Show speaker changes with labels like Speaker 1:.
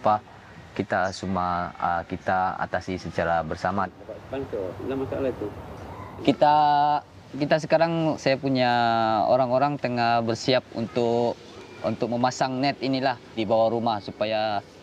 Speaker 1: apa kita semua kita atasi secara bersama.
Speaker 2: Bantu, enggak masalah itu.
Speaker 1: Kita sekarang saya punya orang-orang tengah bersiap untuk memasang net inilah di bawah rumah supaya